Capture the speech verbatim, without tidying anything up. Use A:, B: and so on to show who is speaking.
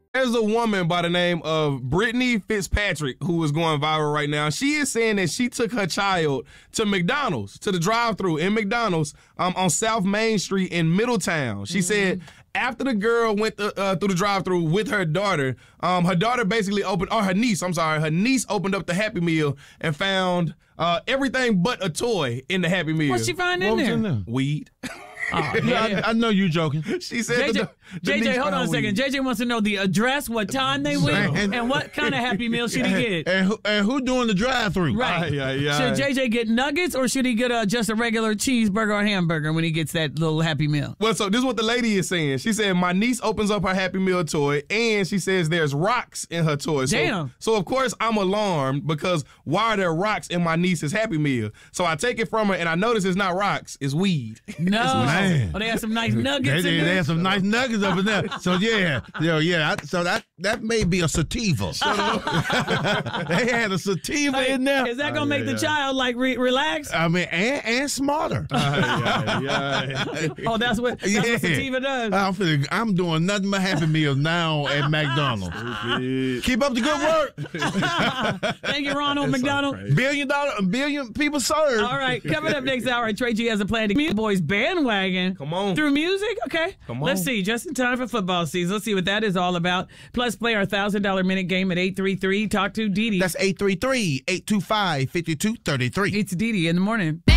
A: There's a woman by the name of Brittany Fitzpatrick who is going viral right now. She is saying that she took her child to McDonald's, to the drive-thru in McDonald's um, on South Main Street in Middletown. She mm-hmm. said after the girl went to, uh, through the drive-thru with her daughter, um, her daughter basically opened, or her niece, I'm sorry, her niece opened up the Happy Meal and found uh, everything but a toy in the Happy Meal.
B: What'd she find in there?
C: in there?
A: Weed.
B: Oh,
C: yeah, I, I know you joking.
A: She said,
B: J J,
A: the, the
B: J J hold on a second. J J wants to know the address, what time they went, and, and what kind of Happy Meal should he get.
C: And who, and who doing the drive-thru?
B: Right.
A: Yeah, yeah.
B: Should J J get nuggets or should he get a, just a regular cheeseburger or hamburger when he gets that little Happy Meal?
A: Well, so this is what the lady is saying. She said, my niece opens up her Happy Meal toy, and she says there's rocks in her toy. So,
B: Damn.
A: So, of course, I'm alarmed because why are there rocks in my niece's Happy Meal? So I take it from her, and I notice it's not rocks, it's weed.
B: No.
C: Man.
B: Oh, they have some nice nuggets
C: They,
B: in
C: they,
B: there.
C: they have some nice nuggets up in there. So, yeah. Yeah, yeah. I, so that that may be a sativa. They had a sativa
B: Hey,
C: in there.
B: Is that going to
A: Oh,
B: make
A: yeah,
B: the
A: yeah.
B: child, like, re- relax?
C: I mean, and, and smarter.
A: yeah, yeah.
B: Oh, that's what, that's
C: Yeah.
B: what sativa does.
C: I'm, finna, I'm doing nothing but Happy Meals now at McDonald's. Keep up the good work.
B: Thank you, Ronald McDonald.
A: crazy.
C: Billion dollar, a billion people served.
B: All right, coming up next hour, Trey G has a plan to meet the boys bandwagon.
A: Come on.
B: Through music? Okay.
A: Come
B: Let's
A: on.
B: see. Just in time for football season. Let's see what that is all about. Plus, play our one thousand dollars minute game at eight three three. Talk to Dee Dee.
C: That's eight three three, eight two five, five two three three.
B: It's Dee Dee in the morning.